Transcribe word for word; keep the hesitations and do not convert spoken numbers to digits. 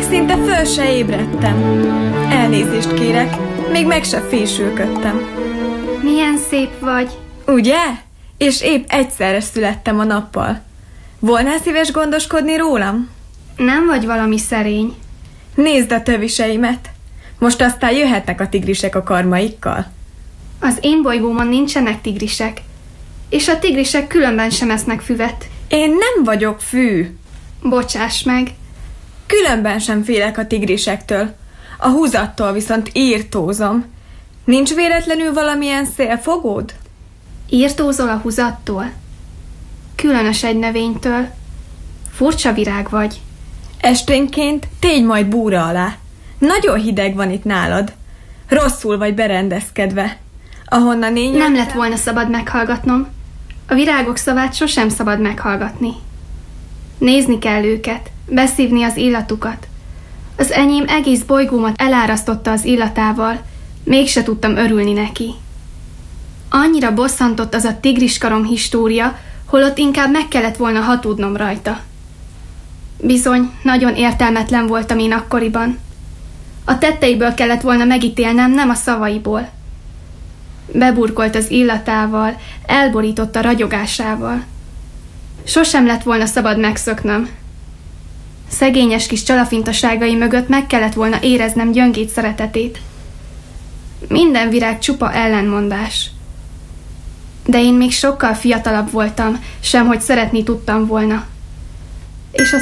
szinte föl se ébredtem. Elnézést kérek, még meg se fésülködtem. Milyen szép vagy. Ugye? És épp egyszerre születtem a nappal. Volnál szíves gondoskodni rólam? Nem vagy valami szerény. Nézd a töviseimet. Most aztán jöhetnek a tigrisek a karmaikkal. Az én bolygómon nincsenek tigrisek, és a tigrisek különben sem esznek füvet. Én nem vagyok fű. Bocsáss meg. Különben sem félek a tigrisektől. A húzattól viszont írtózom. Nincs véletlenül valamilyen szélfogód? Írtózol a húzattól? Különös egy növénytől. Furcsa virág vagy. Esténként tégy majd búra alá. Nagyon hideg van itt nálad. Rosszul vagy berendezkedve. Ahonnan én Nem lett volna szabad meghallgatnom. A virágok szavát sosem szabad meghallgatni. Nézni kell őket, beszívni az illatukat. Az enyém egész bolygómat elárasztotta az illatával, mégse tudtam örülni neki. Annyira bosszantott az a tigriskarom história, holott inkább meg kellett volna hatudnom rajta. Bizony, nagyon értelmetlen voltam én akkoriban. A tetteiből kellett volna megítélnem, nem a szavaiból. Beburkolt az illatával, elborított a ragyogásával. Sosem lett volna szabad megszöknöm. Szegényes kis csalafintaságai mögött meg kellett volna éreznem gyöngét szeretetét. Minden virág csupa ellenmondás. De én még sokkal fiatalabb voltam, sem hogy szeretni tudtam volna. És a